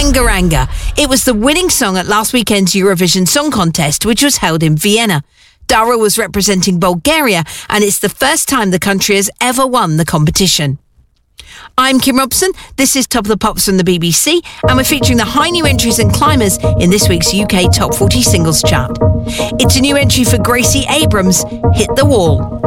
Bangaranga. It was the winning song at last weekend's Eurovision Song Contest, which was held in Vienna. Dara was representing Bulgaria, and it's the first time the country has ever won the competition. I'm Kim Robson. This is Top of the Pops from the BBC, and we're featuring the high new entries and climbers in this week's UK Top 40 Singles Chart. It's a new entry for Gracie Abrams, Hit the Wall.